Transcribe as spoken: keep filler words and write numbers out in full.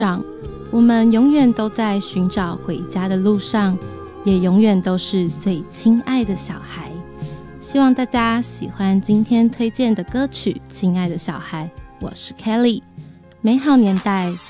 上，我们永远都在寻找回家的路上，也永远都是最亲爱的小孩。希望大家喜欢今天推荐的歌曲《亲爱的小孩》，我是 Kelly， 美好年代